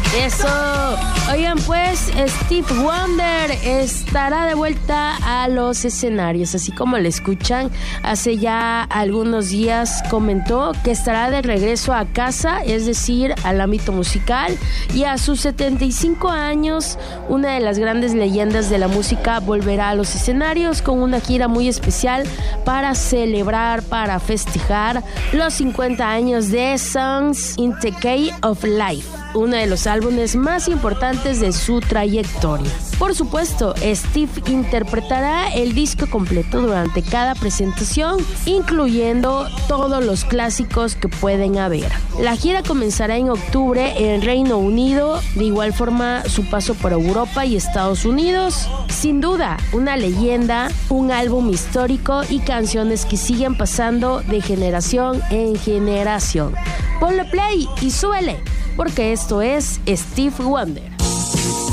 Eso. Oigan, pues Stevie Wonder estará de vuelta a los escenarios, así como le escuchan. Hace ya algunos días comentó que estará de regreso a casa, es decir, al ámbito musical, y a sus 75 años, una de las grandes leyendas de la música volverá a los escenarios con una gira muy especial para celebrar, para festejar los 50 años de Songs in the Key of Life, uno de los álbumes más importantes de su trayectoria. Por supuesto, Steve interpretará el disco completo durante cada presentación, incluyendo todos los clásicos que pueden haber. La gira comenzará en octubre en Reino Unido, de igual forma su paso por Europa y Estados Unidos. Sin duda, una leyenda, un álbum histórico y canciones que siguen pasando de generación en generación. Ponle play y súbele, porque esto es Stevie Wonder.